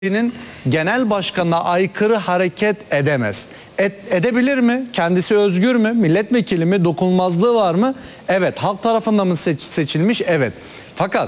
genel başkanına aykırı hareket edemez. Edebilir mi? Kendisi özgür mü? Milletvekili mi? Dokunulmazlığı var mı? Evet. Halk tarafından mı seçilmiş? Evet. Fakat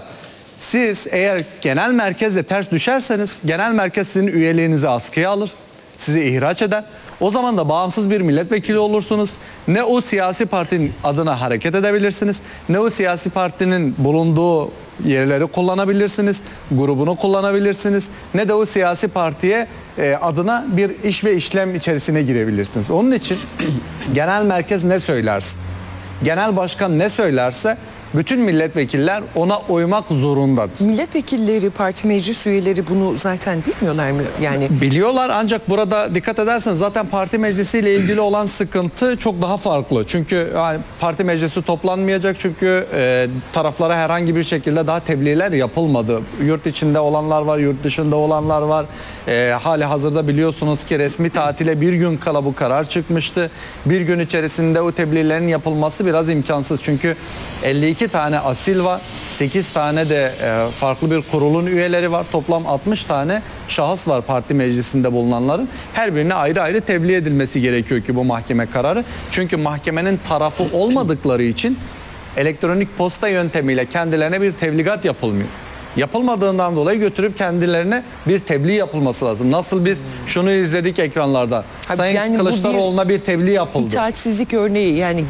siz eğer genel merkezle ters düşerseniz genel merkez sizin üyeliğinizi askıya alır. Sizi ihraç eder. O zaman da bağımsız bir milletvekili olursunuz. Ne o siyasi partinin adına hareket edebilirsiniz, ne o siyasi partinin bulunduğu yerleri kullanabilirsiniz, grubunu kullanabilirsiniz, ne de o siyasi partiye adına bir iş ve işlem içerisine girebilirsiniz. Onun için genel merkez ne söylerse, genel başkan ne söylerse bütün milletvekiller ona uymak zorundadır. Milletvekilleri, parti meclis üyeleri bunu zaten bilmiyorlar mı? Yani biliyorlar, ancak burada dikkat ederseniz zaten parti meclisiyle ilgili olan sıkıntı çok daha farklı. Çünkü yani parti meclisi toplanmayacak, çünkü taraflara herhangi bir şekilde daha tebliğler yapılmadı. Yurt içinde olanlar var, yurt dışında olanlar var. Hali hazırda biliyorsunuz ki resmi tatile bir gün kala bu karar çıkmıştı. Bir gün içerisinde o tebliğlerin yapılması biraz imkansız. Çünkü 52 tane asil var, 8 tane de farklı bir kurulun üyeleri var. Toplam 60 tane şahıs var parti meclisinde bulunanların. Her birine ayrı ayrı tebliğ edilmesi gerekiyor ki bu mahkeme kararı. Çünkü mahkemenin tarafı olmadıkları için elektronik posta yöntemiyle kendilerine bir tebligat yapılmıyor. Yapılmadığından dolayı götürüp kendilerine bir tebliğ yapılması lazım. Nasıl biz şunu izledik ekranlarda. Sayın yani Kılıçdaroğlu'na bir tebliğ yapıldı. İtaatsizlik örneği, yani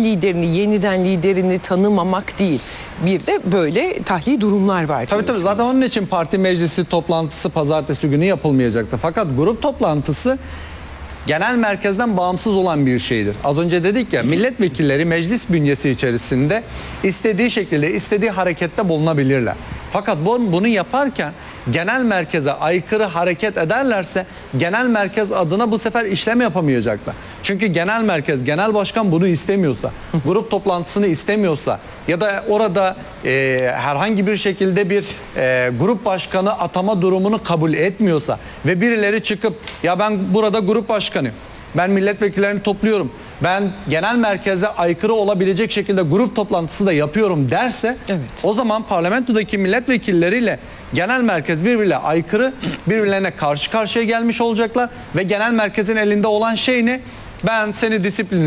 yeniden liderini tanımamak değil. Bir de böyle tahliye durumlar var. Tabii zaten onun için parti meclisi toplantısı pazartesi günü yapılmayacaktı. Fakat grup toplantısı genel merkezden bağımsız olan bir şeydir. Az önce dedik ya, milletvekilleri meclis bünyesi içerisinde istediği şekilde, istediği harekette bulunabilirler. Fakat bunu yaparken genel merkeze aykırı hareket ederlerse genel merkez adına bu sefer işlem yapamayacaklar. Çünkü genel merkez, genel başkan bunu istemiyorsa, grup toplantısını istemiyorsa ya da orada herhangi bir şekilde bir grup başkanı atama durumunu kabul etmiyorsa ve birileri çıkıp ya ben burada grup başkanıyım, ben milletvekillerini topluyorum, ben genel merkeze aykırı olabilecek şekilde grup toplantısı da yapıyorum derse, evet, o zaman parlamentodaki milletvekilleriyle genel merkez birbirine aykırı, birbirlerine karşı karşıya gelmiş olacaklar ve genel merkezin elinde olan şey ne? Ben seni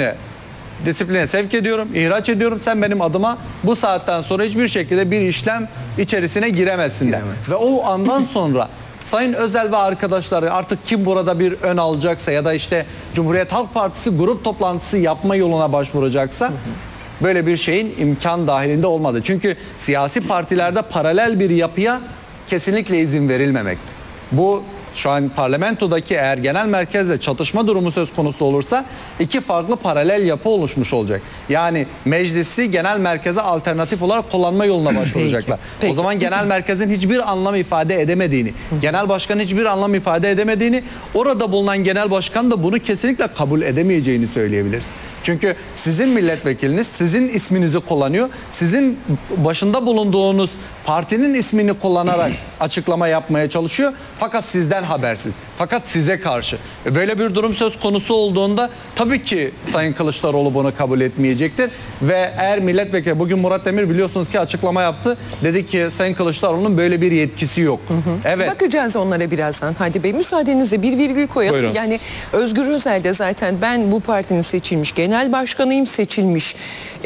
disipline sevk ediyorum, ihraç ediyorum. Sen benim adıma bu saatten sonra hiçbir şekilde bir işlem içerisine giremezsin der. Ve o andan sonra Sayın Özel ve arkadaşları, artık kim burada bir ön alacaksa ya da işte Cumhuriyet Halk Partisi grup toplantısı yapma yoluna başvuracaksa böyle bir şeyin imkan dahilinde olmadı. Çünkü siyasi partilerde paralel bir yapıya kesinlikle izin verilmemekte. Bu şu an parlamentodaki eğer genel merkezle çatışma durumu söz konusu olursa iki farklı paralel yapı oluşmuş olacak. Yani meclisi genel merkeze alternatif olarak kullanma yoluna başvuracaklar. Peki. O zaman genel merkezin hiçbir anlam ifade edemediğini, genel başkanın hiçbir anlam ifade edemediğini, orada bulunan genel başkan da bunu kesinlikle kabul edemeyeceğini söyleyebiliriz. Çünkü sizin milletvekiliniz sizin isminizi kullanıyor. Sizin başında bulunduğunuz partinin ismini kullanarak açıklama yapmaya çalışıyor. Fakat sizden habersiz. Fakat size karşı. Böyle bir durum söz konusu olduğunda tabii ki Sayın Kılıçdaroğlu bunu kabul etmeyecektir. Ve eğer milletvekili, bugün Murat Demir biliyorsunuz ki açıklama yaptı. Dedi ki Sayın Kılıçdaroğlu'nun böyle bir yetkisi yok. Evet. Bakacağız onlara birazdan. Hadi Bey, müsaadenizle bir virgül koyalım. Buyurun. Yani Özgür Özel de zaten ben bu partinin seçilmiş genel başkanıyım, seçilmiş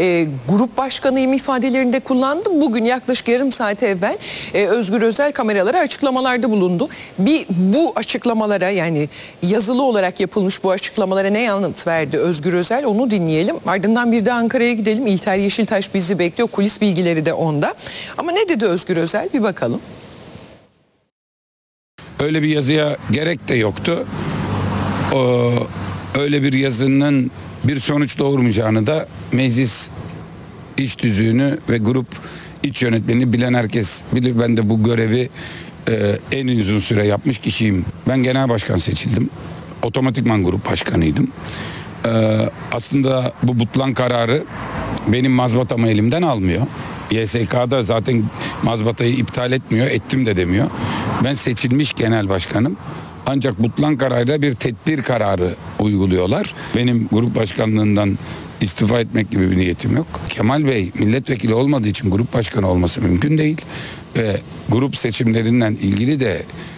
grup başkanıyım ifadelerinde kullandım. Bugün yaklaşık yarım saat evvel Özgür Özel kameralara açıklamalarda bulundu. Bu açıklamalara, yani yazılı olarak yapılmış bu açıklamalara ne yanıt verdi Özgür Özel, onu dinleyelim. Ardından bir de Ankara'ya gidelim. İlter Yeşiltaş bizi bekliyor. Kulis bilgileri de onda. Ama ne dedi Özgür Özel? Bir bakalım. Öyle bir yazıya gerek de yoktu. Öyle bir yazının bir sonuç doğurmayacağını da meclis iç tüzüğünü ve grup iç yönetmeni bilen herkes bilir. Ben de bu görevi en uzun süre yapmış kişiyim. Ben genel başkan seçildim. Otomatikman grup başkanıydım. Aslında bu butlan kararı benim mazbatamı elimden almıyor. YSK'da zaten mazbatayı iptal etmiyor, ettim de demiyor. Ben seçilmiş genel başkanım. Ancak butlan kararıyla bir tedbir kararı uyguluyorlar. Benim grup başkanlığından istifa etmek gibi bir niyetim yok. Kemal Bey milletvekili olmadığı için grup başkanı olması mümkün değil. Ve grup seçimlerinden ilgili de